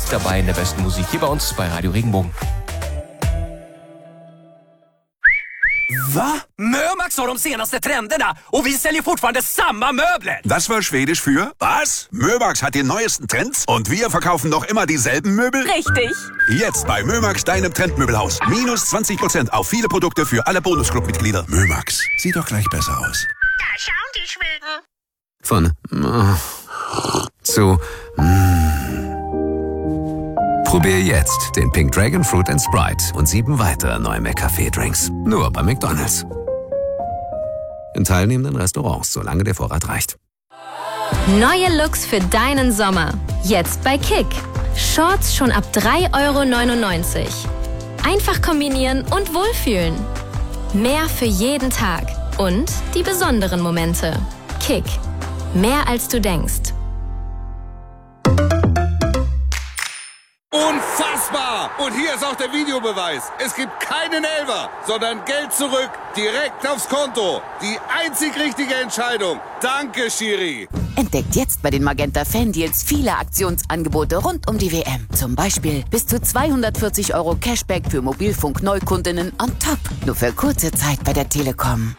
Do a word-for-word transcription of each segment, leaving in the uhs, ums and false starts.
Hits dabei in der besten Musik hier bei uns bei Radio Regenbogen. Va? Mömax har de senaste trenderna och vi säljer fortfarande samma möbler. Das war Schwedisch für was? Mömax hat die neuesten Trends und wir verkaufen noch immer dieselben Möbel? Richtig. Jetzt bei Mömax, deinem Trendmöbelhaus. Minus zwanzig Prozent auf viele Produkte für alle Bonusclub-Mitglieder. Mömax, sieht doch gleich besser aus. Da schauen die Schweden. Von mm, zu mm. Probier jetzt den Pink Dragon Fruit and Sprite und sieben weitere neue McCafé-Drinks. Nur bei McDonald's. In teilnehmenden Restaurants, solange der Vorrat reicht. Neue Looks für deinen Sommer. Jetzt bei Kick. Shorts schon ab drei Euro neunundneunzig. Einfach kombinieren und wohlfühlen. Mehr für jeden Tag. Und die besonderen Momente. Kick. Mehr als du denkst. Unfassbar! Und hier ist auch der Videobeweis. Es gibt keinen Elfer, sondern Geld zurück, direkt aufs Konto. Die einzig richtige Entscheidung. Danke, Schiri. Entdeckt jetzt bei den Magenta Fan-Deals viele Aktionsangebote rund um die W M. Zum Beispiel bis zu zweihundertvierzig Euro Cashback für Mobilfunk-Neukundinnen on top. Nur für kurze Zeit bei der Telekom.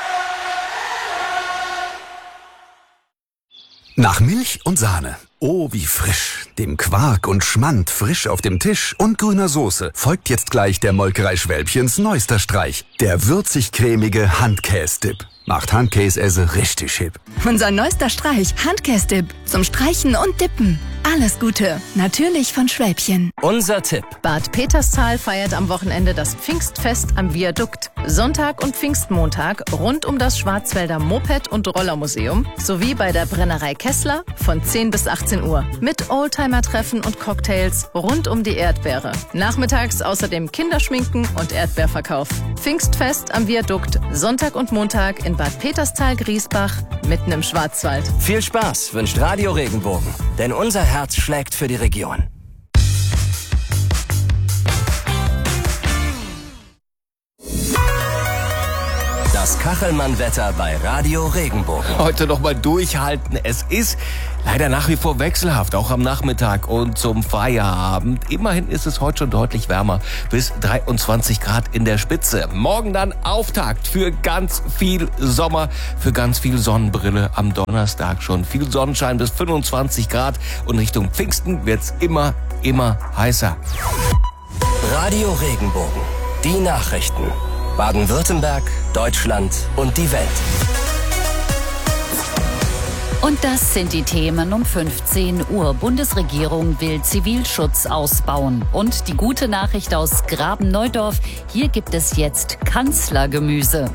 Nach Milch und Sahne. Oh, wie frisch. Dem Quark und Schmand frisch auf dem Tisch und grüner Soße folgt jetzt gleich der Molkerei Schwälbchens neuester Streich. Der würzig-cremige Handkäse-Dip. Macht Handkäse richtig hip. Unser neuester Streich, Handkäse-Dip. Zum Streichen und Dippen. Alles Gute. Natürlich von Schwälbchen. Unser Tipp. Bad Peterstal feiert am Wochenende das Pfingstfest am Viadukt. Sonntag und Pfingstmontag rund um das Schwarzwälder Moped- und Rollermuseum sowie bei der Brennerei Kessler von zehn bis achtzehn Uhr. Mit Oldtimer-Treffen und Cocktails rund um die Erdbeere. Nachmittags außerdem Kinderschminken und Erdbeerverkauf. Pfingstfest am Viadukt. Sonntag und Montag in Bad Peterstal-Griesbach, mitten im Schwarzwald. Viel Spaß wünscht Radio Regenbogen, denn unser Herz schlägt für die Region. Das Kachelmann-Wetter bei Radio Regenbogen. Heute noch mal durchhalten. Es ist leider nach wie vor wechselhaft, auch am Nachmittag und zum Feierabend. Immerhin ist es heute schon deutlich wärmer, bis dreiundzwanzig Grad in der Spitze. Morgen dann Auftakt für ganz viel Sommer, für ganz viel Sonnenbrille. Am Donnerstag schon viel Sonnenschein bis fünfundzwanzig Grad und Richtung Pfingsten wird's immer, immer heißer. Radio Regenbogen. Die Nachrichten. Baden-Württemberg, Deutschland und die Welt. Und das sind die Themen um fünfzehn Uhr. Bundesregierung will Zivilschutz ausbauen. Und die gute Nachricht aus Graben-Neudorf, hier gibt es jetzt Kanzlergemüse.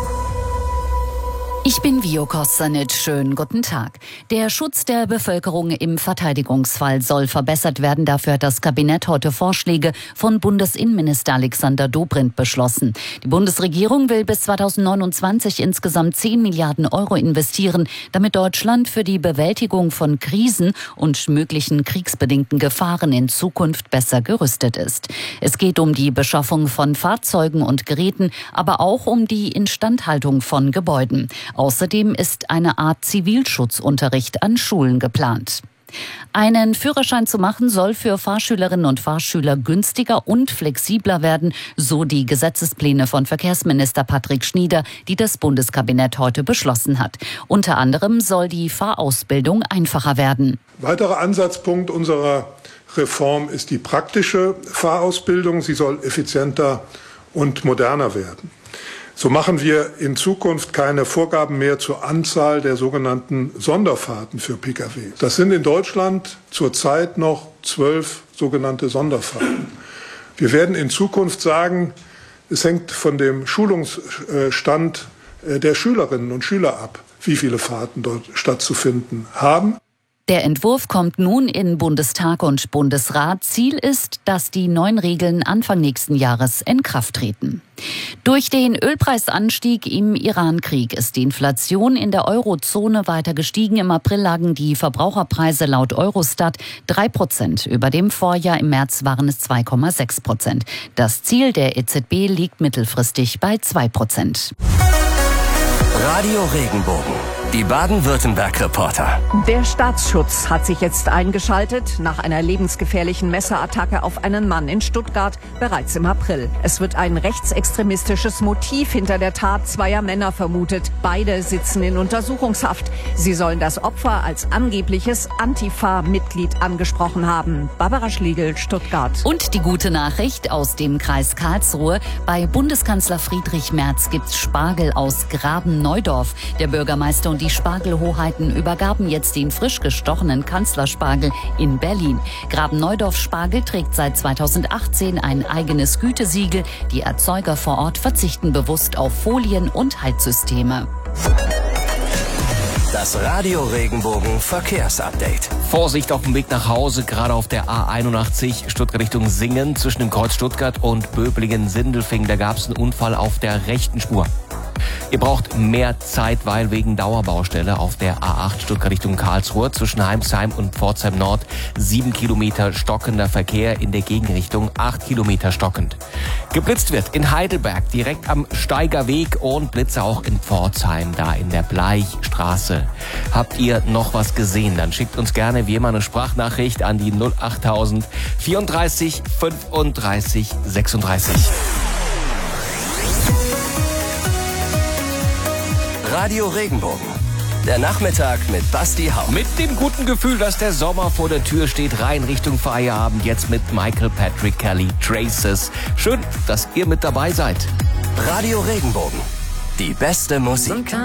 Ich bin Vio Kostanic. Schönen guten Tag. Der Schutz der Bevölkerung im Verteidigungsfall soll verbessert werden. Dafür hat das Kabinett heute Vorschläge von Bundesinnenminister Alexander Dobrindt beschlossen. Die Bundesregierung will bis zweitausendneunundzwanzig insgesamt zehn Milliarden Euro investieren, damit Deutschland für die Bewältigung von Krisen und möglichen kriegsbedingten Gefahren in Zukunft besser gerüstet ist. Es geht um die Beschaffung von Fahrzeugen und Geräten, aber auch um die Instandhaltung von Gebäuden. Außerdem ist eine Art Zivilschutzunterricht an Schulen geplant. Einen Führerschein zu machen soll für Fahrschülerinnen und Fahrschüler günstiger und flexibler werden, so die Gesetzespläne von Verkehrsminister Patrick Schnieder, die das Bundeskabinett heute beschlossen hat. Unter anderem soll die Fahrausbildung einfacher werden. Weiterer Ansatzpunkt unserer Reform ist die praktische Fahrausbildung. Sie soll effizienter und moderner werden. So machen wir in Zukunft keine Vorgaben mehr zur Anzahl der sogenannten Sonderfahrten für Pkw. Das sind in Deutschland zurzeit noch zwölf sogenannte Sonderfahrten. Wir werden in Zukunft sagen, es hängt von dem Schulungsstand der Schülerinnen und Schüler ab, wie viele Fahrten dort stattzufinden haben. Der Entwurf kommt nun in Bundestag und Bundesrat. Ziel ist, dass die neuen Regeln Anfang nächsten Jahres in Kraft treten. Durch den Ölpreisanstieg im Iran-Krieg ist die Inflation in der Eurozone weiter gestiegen. Im April lagen die Verbraucherpreise laut Eurostat drei Prozent über dem Vorjahr. Im März waren es zwei Komma sechs Prozent. Das Ziel der E Z B liegt mittelfristig bei zwei Prozent. Radio Regenbogen. Die Baden-Württemberg-Reporter. Der Staatsschutz hat sich jetzt eingeschaltet nach einer lebensgefährlichen Messerattacke auf einen Mann in Stuttgart bereits im April. Es wird ein rechtsextremistisches Motiv hinter der Tat zweier Männer vermutet. Beide sitzen in Untersuchungshaft. Sie sollen das Opfer als angebliches Antifa-Mitglied angesprochen haben. Barbara Schlegel, Stuttgart. Und die gute Nachricht aus dem Kreis Karlsruhe. Bei Bundeskanzler Friedrich Merz gibt's Spargel aus Graben-Neudorf. Der Bürgermeister und die Spargelhoheiten übergaben jetzt den frisch gestochenen Kanzlerspargel in Berlin. Graben-Neudorf-Spargel trägt seit zweitausendachtzehn ein eigenes Gütesiegel. Die Erzeuger vor Ort verzichten bewusst auf Folien und Heizsysteme. Das Radio Regenbogen Verkehrsupdate. Vorsicht auf dem Weg nach Hause, gerade auf der A einundachtzig Stuttgart Richtung Singen zwischen dem Kreuz Stuttgart und Böblingen-Sindelfingen. Da gab es einen Unfall auf der rechten Spur. Ihr braucht mehr Zeit, weil wegen Dauerbaustelle auf der A acht Stuttgart Richtung Karlsruhe zwischen Heimsheim und Pforzheim Nord sieben Kilometer stockender Verkehr, in der Gegenrichtung acht Kilometer stockend. Geblitzt wird in Heidelberg direkt am Steigerweg und Blitze auch in Pforzheim, da in der Bleichstraße. Habt ihr noch was gesehen? Dann schickt uns gerne wie immer eine Sprachnachricht an die null achttausend vierunddreißig fünfunddreißig sechsunddreißig. Radio Regenbogen. Der Nachmittag mit Basti Haupt. Mit dem guten Gefühl, dass der Sommer vor der Tür steht, rein Richtung Feierabend. Jetzt mit Michael Patrick Kelly, Traces. Schön, dass ihr mit dabei seid. Radio Regenbogen. Die beste Musik.